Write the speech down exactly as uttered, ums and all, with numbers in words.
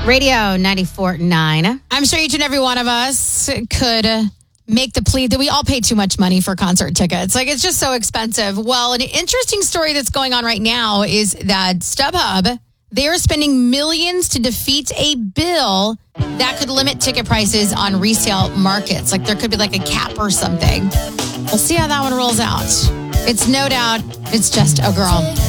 Radio ninety-four point nine. I'm sure each and every one of us could uh, make the plea that we all pay too much money for concert tickets. Like, it's just so expensive. Well, an interesting story that's going on right now is that StubHub, they are spending millions to defeat a bill that could limit ticket prices on resale markets. Like, there could be like a cap or something. We'll see how that one rolls out. It's no doubt, it's just a girl.